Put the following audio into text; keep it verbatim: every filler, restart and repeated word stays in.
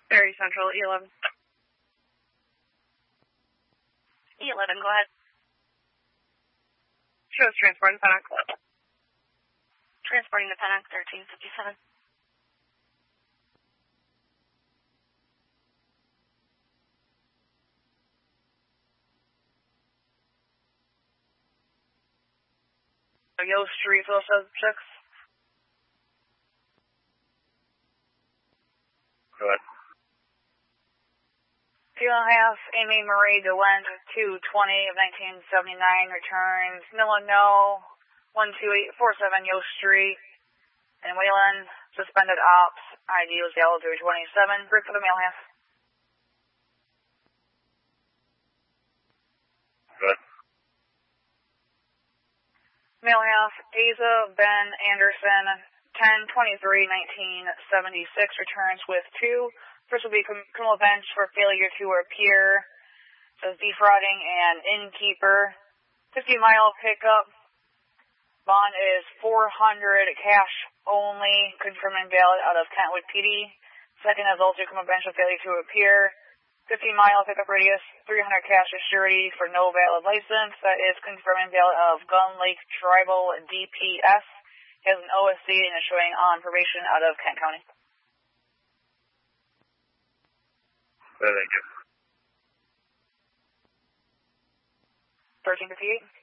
Very Central, E eleven. E eleven, go ahead. Shows transporting Pennock. Transporting to Pennock, thirteen fifty-seven. Yo Street, Phil six. Go ahead. Two and a half, Amy Marie DeWent, two twenty of nineteen seventy-nine, returns Nilla No, one two eight four seven Yo Street, and Wayland, suspended ops, I D was yellow three twenty-seven, brick for the mail half. Good. Mail half, Asa Ben Anderson, ten twenty-three nineteen seventy-six, returns with two. First will be criminal bench for failure to appear, says defrauding and innkeeper. fifty mile pickup, bond is four hundred, cash only, confirming valid out of Kentwood P D. Second is also criminal bench for failure to appear. fifty mile pickup radius, three hundred cash as surety for no valid license. That is confirming valid of Gun Lake Tribal D P S. He has an O S C and is showing on probation out of Kent County. Thank you. thirteen fifty-eight.